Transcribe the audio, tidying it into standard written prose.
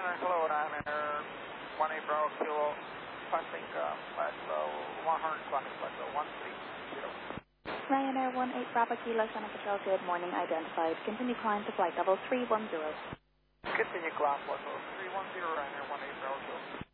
hello, Ryanair 18 Bravo Kilo, passing flight level 120, flight level 130. Ryanair 18 Bravo Kilo, Santa Patrol, good morning, identified. Continue climb to flight level 310. Continue climb flight level 310, Ryanair 18 Bravo Kilo.